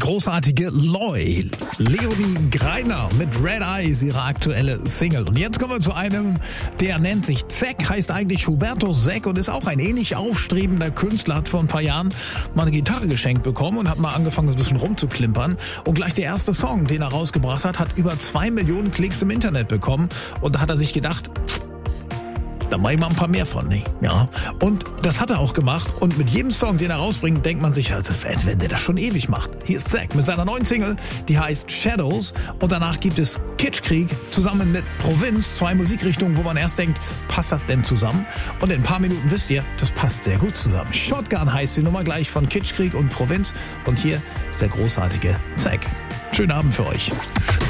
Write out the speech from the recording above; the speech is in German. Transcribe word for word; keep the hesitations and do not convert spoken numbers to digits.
großartige Loy. Leonie Greiner mit Red Eyes, ihre aktuelle Single. Und jetzt kommen wir zu einem, der nennt sich Zack, heißt eigentlich Hubertus Zack und ist auch ein ähnlich aufstrebender Künstler, hat vor ein paar Jahren mal eine Gitarre geschenkt bekommen und hat mal angefangen, ein bisschen rumzuklimpern. Und gleich der erste Song, den er rausgebracht hat, hat über zwei Millionen Klicks im Internet bekommen. Und da hat er sich gedacht, da mache ich mal ein paar mehr von, nicht? Ja. Und das hat er auch gemacht. Und mit jedem Song, den er rausbringt, denkt man sich, als wenn der das schon ewig macht. Hier ist Zack mit seiner neuen Single, die heißt Shadows. Und danach gibt es Kitschkrieg zusammen mit Provinz. Zwei Musikrichtungen, wo man erst denkt, passt das denn zusammen? Und in ein paar Minuten wisst ihr, das passt sehr gut zusammen. Shotgun heißt die Nummer gleich von Kitschkrieg und Provinz. Und hier ist der großartige Zack. Schönen Abend für euch.